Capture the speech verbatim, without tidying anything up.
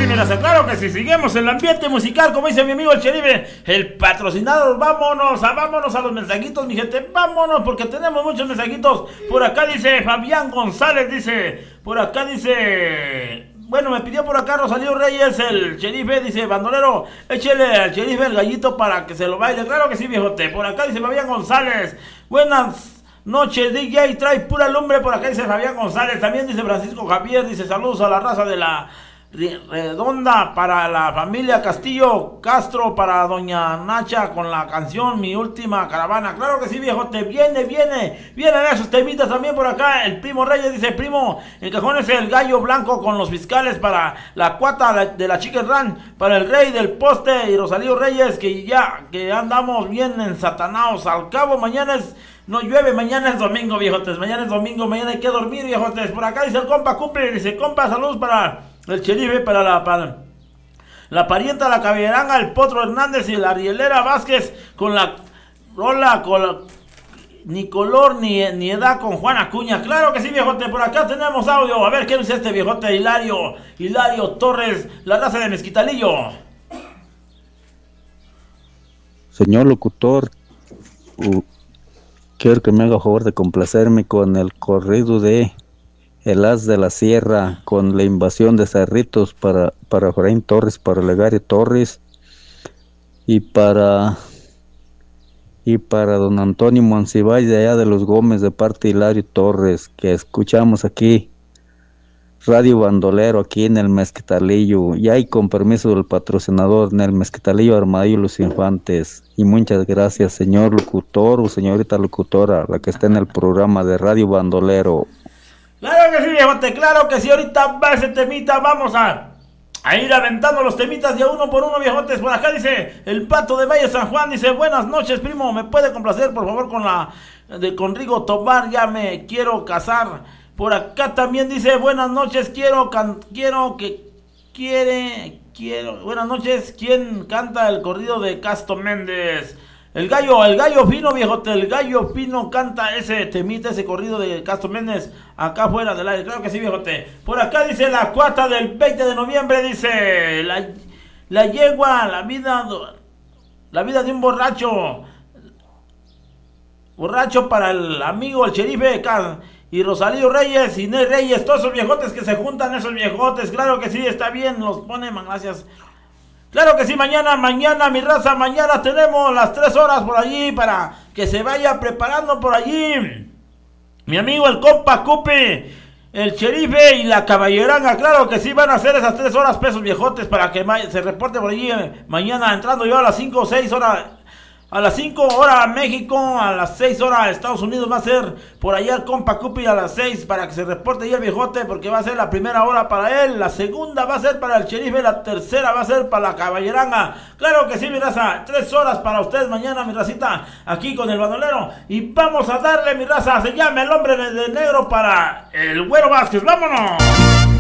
sí, mira, claro que sí, seguimos el ambiente musical, como dice mi amigo el Cheribe, el patrocinador. Vámonos, a, vámonos a los mensajitos, mi gente, vámonos, porque tenemos muchos mensajitos. Por acá dice Fabián González, dice, por acá dice, bueno, me pidió por acá Rosalío Reyes, el Cheribe, dice, bandolero, échele al Cheribe el gallito para que se lo baile. Claro que sí, viejote. Por acá dice Fabián González, buenas noches, D J, trae pura lumbre. Por acá dice Fabián González. También dice Francisco Javier, dice saludos a la raza de la Redonda, para la familia Castillo Castro, para doña Nacha con la canción Mi Última Caravana. Claro que sí, viejote, viene, viene, vienen esos temitas también por acá. El primo Reyes dice, primo, el cajón es el gallo blanco con los fiscales para la cuata de la Chicken Run, para el rey del poste y Rosalío Reyes, que ya, que andamos bien ensatanados. Al cabo, mañana es... no llueve, mañana es domingo, viejotes. Mañana es domingo, mañana hay que dormir, viejotes. Por acá dice el compa cumple, dice, compa, saludos para el Cheribe, para la para la parienta, la caballeranga, el Potro Hernández y la Rielera Vázquez con la rola, con la, ni color ni, ni edad con Juan Acuña. Claro que sí, viejote. Por acá tenemos audio. A ver, ¿qué dice este viejote? Hilario, Hilario Torres, la raza de Mezquitalillo. Señor locutor, uh, quiero que me haga favor de complacerme con el corrido de El As de la Sierra, con la invasión de Cerritos, para, para Efraín Torres, para Legario Torres y para y para don Antonio Monsiváis de allá de los Gómez, de parte de Hilario Torres, que escuchamos aquí Radio Bandolero aquí en el Mezquitalillo, y hay con permiso del patrocinador en el Mezquitalillo Armadillo Los Infantes. Y muchas gracias, señor locutor o señorita locutora, la que está en el programa de Radio Bandolero. Claro que sí, viejote, claro que sí. Ahorita va ese temita, vamos a, a ir aventando los temitas de uno por uno, viejotes. Por acá dice el Pato de Valle San Juan, dice, buenas noches, primo, ¿me puede complacer por favor con la de con Rigo Tobar? Ya me quiero casar. Por acá también dice, buenas noches, quiero can, quiero que quiere quiero buenas noches, ¿quién canta el corrido de Casto Méndez? El gallo, el gallo fino, viejote, el gallo fino canta ese temita, ese corrido de Castro Méndez, acá fuera del aire. Claro que sí, viejote. Por acá dice la cuata del veinte de noviembre, dice, la, la yegua, la vida, la vida de un borracho, borracho para el amigo, el Cheribe, y Rosalío Reyes, Inés Reyes, todos esos viejotes que se juntan, esos viejotes. Claro que sí, está bien, los ponen, gracias. Claro que sí, mañana, mañana, mi raza, mañana tenemos las tres horas por allí para que se vaya preparando por allí. Mi amigo el compa Cupe, el Cheribe y la caballeranga. Claro que sí, van a hacer esas tres horas, pesos viejotes, para que se reporte por allí eh, mañana, entrando yo a las cinco o seis horas. A las cinco horas México, a las seis horas Estados Unidos va a ser por allá el compa Cupi a las seis, para que se reporte ya el viejote, porque va a ser la primera hora para él, la segunda va a ser para el Cheribe, la tercera va a ser para la caballeranga. Claro que sí, mi raza, tres horas para ustedes mañana, mi racita, aquí con el bandolero. Y vamos a darle, mi raza, se llama El Hombre de Negro para el Güero Vázquez. ¡Vámonos!